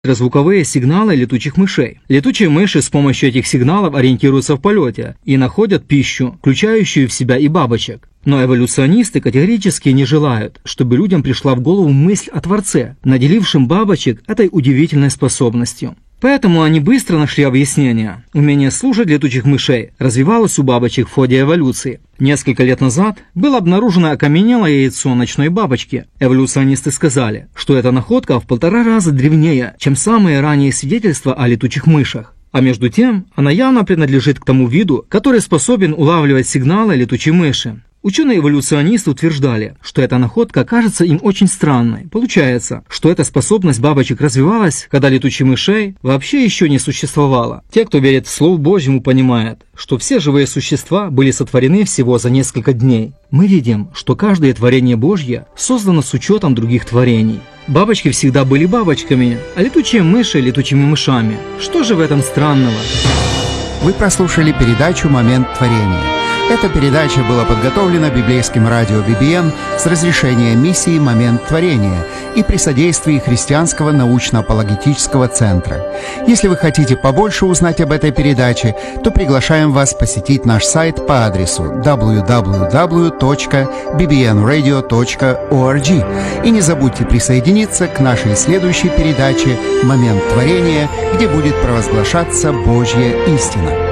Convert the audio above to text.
ультразвуковые сигналы летучих мышей. Летучие мыши с помощью этих сигналов ориентируются в полете и находят пищу, включающую в себя и бабочек. Но эволюционисты категорически не желают, чтобы людям пришла в голову мысль о Творце, наделившем бабочек этой удивительной способностью. Поэтому они быстро нашли объяснение. Умение слушать летучих мышей развивалось у бабочек в ходе эволюции. Несколько лет назад было обнаружено окаменелое яйцо ночной бабочки. Эволюционисты сказали, что эта находка в 1,5 раза древнее, чем самые ранние свидетельства о летучих мышах. А между тем, она явно принадлежит к тому виду, который способен улавливать сигналы летучей мыши. Ученые-эволюционисты утверждали, что эта находка кажется им очень странной. Получается, что эта способность бабочек развивалась, когда летучих мышей вообще еще не существовало. Те, кто верит в Слово Божьему, понимают, что все живые существа были сотворены всего за несколько дней. Мы видим, что каждое творение Божье создано с учетом других творений. Бабочки всегда были бабочками, а летучие мыши – летучими мышами. Что же в этом странного? Вы прослушали передачу «Момент творения». Эта передача была подготовлена библейским радио BBN с разрешения миссии «Момент творения» и при содействии Христианского научно-апологетического центра. Если вы хотите побольше узнать об этой передаче, то приглашаем вас посетить наш сайт по адресу www.bbnradio.org. И не забудьте присоединиться к нашей следующей передаче «Момент творения», где будет провозглашаться Божья истина.